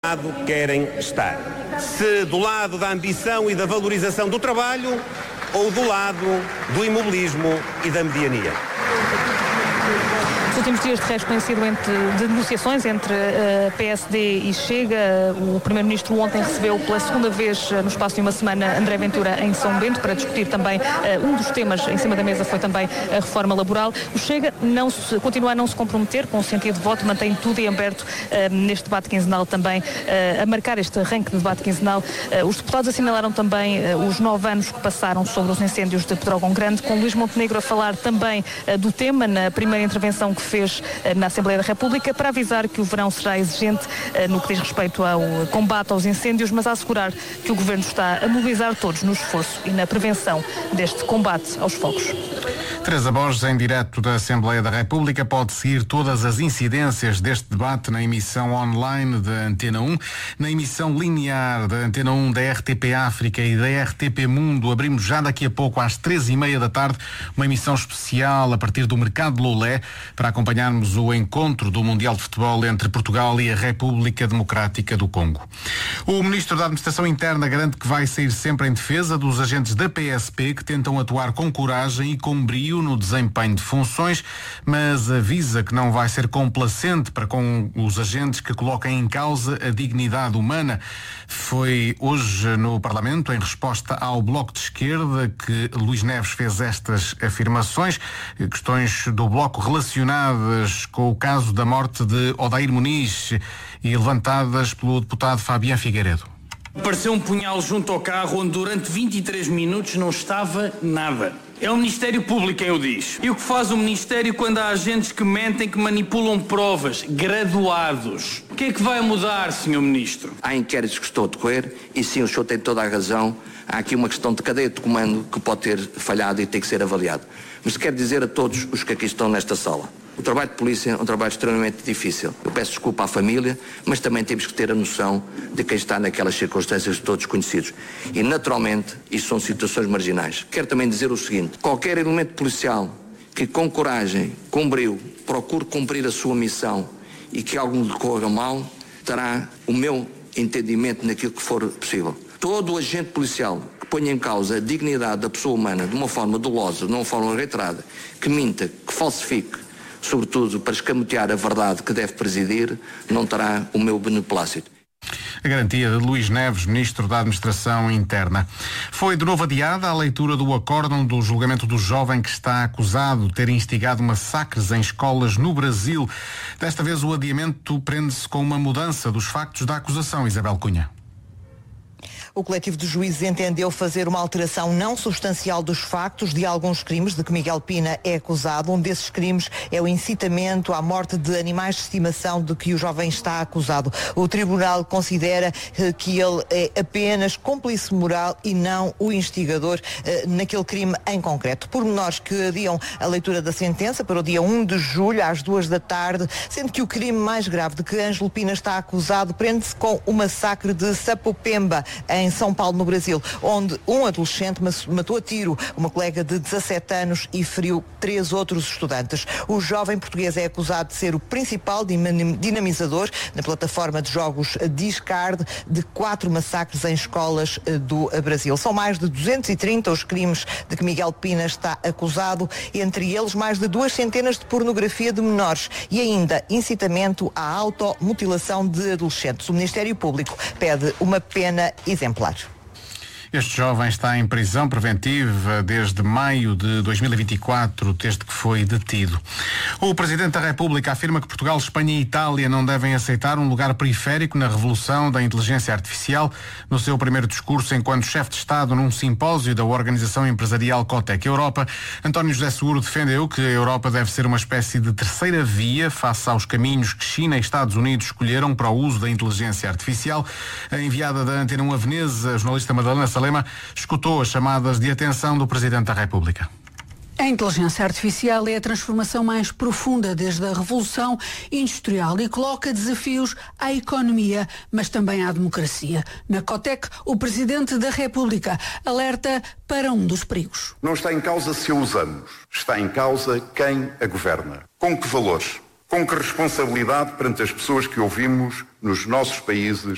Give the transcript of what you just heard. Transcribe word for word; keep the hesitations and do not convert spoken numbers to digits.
lado querem estar. Se do lado da ambição e da valorização do trabalho ou do lado do imobilismo e da mediania. Os últimos dias de resto têm sido entre, de negociações entre uh, P S D e Chega. O Primeiro-Ministro ontem recebeu pela segunda vez uh, no espaço de uma semana André Ventura em São Bento para discutir também, uh, um dos temas em cima da mesa foi também a reforma laboral. O Chega não se, continua a não se comprometer com o sentido de voto, mantém tudo em aberto uh, neste debate quinzenal também, uh, a marcar este arranque de debate quinzenal. Uh, os deputados assinalaram também uh, os nove anos que passaram sobre os incêndios de Pedrógão Grande, com Luís Montenegro a falar também uh, do tema na primeira intervenção que fez na Assembleia da República, para avisar que o verão será exigente no que diz respeito ao combate aos incêndios, mas a assegurar que o Governo está a mobilizar todos no esforço e na prevenção deste combate aos fogos. Teresa Borges, em direto da Assembleia da República, pode seguir todas as incidências deste debate na emissão online da Antena um, na emissão linear da Antena um, da R T P África e da R T P Mundo. Abrimos já daqui a pouco, às treze e meia da tarde, uma emissão especial a partir do Mercado de Loulé, para acompanharmos o encontro do Mundial de Futebol entre Portugal e a República Democrática do Congo. O Ministro da Administração Interna garante que vai sair sempre em defesa dos agentes da P S P que tentam atuar com coragem e com brio no desempenho de funções, mas avisa que não vai ser complacente para com os agentes que coloquem em causa a dignidade humana. Foi hoje no Parlamento, em resposta ao Bloco de Esquerda, que Luís Neves fez estas afirmações, questões do Bloco relacionadas com o caso da morte de Odair Muniz e levantadas pelo deputado Fabián Figueiredo. Apareceu um punhal junto ao carro onde durante vinte e três minutos não estava nada. É o Ministério Público quem o diz. E o que faz o Ministério quando há agentes que mentem, que manipulam provas, graduados? O que é que vai mudar, senhor Ministro? Há inquéritos que estão a decorrer e sim, o senhor tem toda a razão. Há aqui uma questão de cadeia de comando que pode ter falhado e tem que ser avaliado. Mas quero dizer a todos os que aqui estão nesta sala, o trabalho de polícia é um trabalho extremamente difícil. Eu peço desculpa à família, mas também temos que ter a noção de quem está naquelas circunstâncias de todos conhecidos. E, naturalmente, isso são situações marginais. Quero também dizer o seguinte: qualquer elemento policial que, com coragem, com brio, procure cumprir a sua missão e que algo lhe corra mal, terá o meu entendimento naquilo que for possível. Todo agente policial que ponha em causa a dignidade da pessoa humana de uma forma dolosa, de uma forma reiterada, que minta, que falsifique, sobretudo para escamotear a verdade que deve presidir, não terá o meu beneplácito. A garantia de Luís Neves, Ministro da Administração Interna. Foi de novo adiada a leitura do acórdão do julgamento do jovem que está acusado de ter instigado massacres em escolas no Brasil. Desta vez o adiamento prende-se com uma mudança dos factos da acusação. Isabel Cunha. O coletivo de juízes entendeu fazer uma alteração não substancial dos factos de alguns crimes de que Miguel Pina é acusado. Um desses crimes é o incitamento à morte de animais de estimação de que o jovem está acusado. O tribunal considera que ele é apenas cúmplice moral e não o instigador eh, naquele crime em concreto. Pormenores que adiam a leitura da sentença para o dia um de julho, às duas da tarde, sendo que o crime mais grave de que Ângelo Pina está acusado prende-se com o massacre de Sapopemba, em São Paulo, no Brasil, onde um adolescente matou a tiro uma colega de dezassete anos e feriu três outros estudantes. O jovem português é acusado de ser o principal dinamizador na plataforma de jogos Discard de quatro massacres em escolas do Brasil. São mais de duzentos e trinta os crimes de que Miguel Pina está acusado, entre eles mais de duas centenas de pornografia de menores e ainda incitamento à automutilação de adolescentes. O Ministério Público pede uma pena exemplar. Este jovem está em prisão preventiva desde maio de dois mil e vinte e quatro, desde que foi detido. O Presidente da República afirma que Portugal, Espanha e Itália não devem aceitar um lugar periférico na revolução da inteligência artificial. No seu primeiro discurso enquanto chefe de Estado num simpósio da Organização Empresarial Cotec Europa, António José Seguro defendeu que a Europa deve ser uma espécie de terceira via face aos caminhos que China e Estados Unidos escolheram para o uso da inteligência artificial. A enviada da Antena um a Veneza, a jornalista Madalena Salema, escutou as chamadas de atenção do Presidente da República. A inteligência artificial é a transformação mais profunda desde a Revolução Industrial e coloca desafios à economia, mas também à democracia. Na Cotec, o Presidente da República alerta para um dos perigos. Não está em causa se a usamos, está em causa quem a governa. Com que valores? Com que responsabilidade perante as pessoas que ouvimos nos nossos países